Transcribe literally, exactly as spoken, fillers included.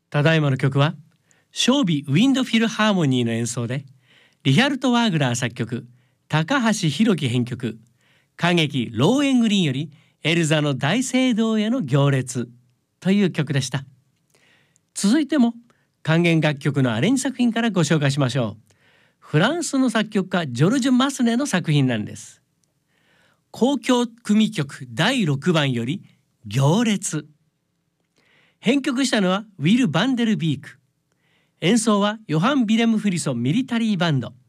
ただいまの曲はショービ・ウィンドフィルハーモニーの演奏で、リヒャルト・ワーグナー作曲、高橋宏樹編曲、歌劇ローエングリーンよりエルザの大聖堂への行列という曲でした。続いても管弦楽曲のアレンジ作品からご紹介しましょう。フランスの作曲家ジョルジュ・マスネの作品なんです。交響組曲だいろくばんより行列。編曲したのはウィル・バンデルビーク。演奏はヨハン・ビレム・フリソンミリタリーバンド。